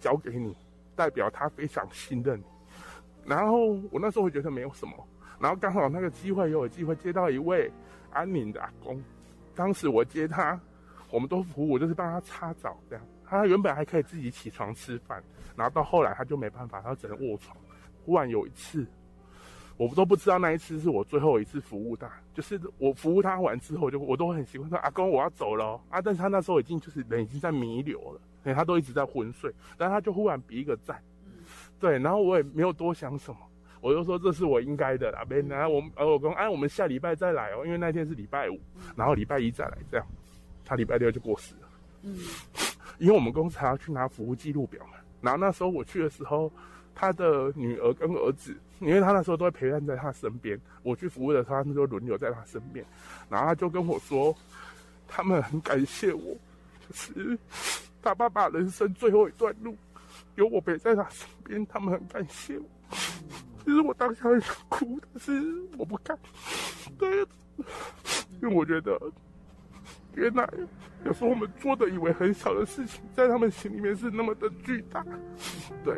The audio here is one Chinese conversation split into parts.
交给你，代表他非常信任你。然后我那时候会觉得没有什么，然后刚好那个机会有机会接到一位安宁的阿公，当时我接他，我们都服务，就是帮他擦澡这样。他原本还可以自己起床吃饭，然后到后来他就没办法，他只能卧床。忽然有一次，我都不知道那一次是我最后一次服务他，就是我服务他完之后，我都很习惯说阿公我要走了啊，但是他那时候已经就是人已经在弥留了，他都一直在昏睡，但是他就忽然比一个赞，对，然后我也没有多想什么，我就说这是我应该的啦，然后我公我们下礼拜再来因为那天是礼拜5，然后礼拜1再来这样，他礼拜6就过世了，因为我们公司还要去拿服务记录表嘛，然后那时候我去的时候，他的女儿跟儿子，因为他那时候都会陪伴在他身边，我去服务的时候，他们就轮流在他身边，然后他就跟我说，他们很感谢我，就是他爸爸人生最后一段路，有我陪在他身边，他们很感谢我。其实我当下很想哭，但是我不敢，对，因为我觉得，原来有时候我们做的以为很小的事情，在他们心里面是那么的巨大，对。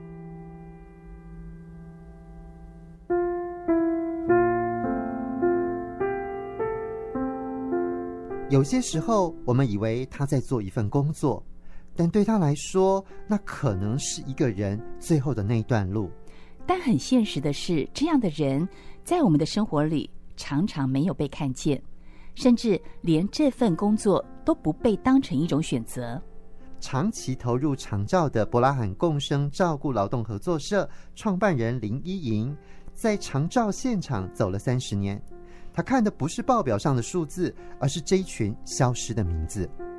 有些时候我们以为他在做一份工作，但对他来说，那可能是一个人最后的那一段路。 但很现实的是，这样的人在我们的生活里常常没有被看见，甚至连这份工作都不被当成一种选择。 长期投入长照的伯拉罕共生照顾劳动合作社创办人林依莹，在长照现场走了30年，他看的不是报表上的数字，而是这一群消失的名字。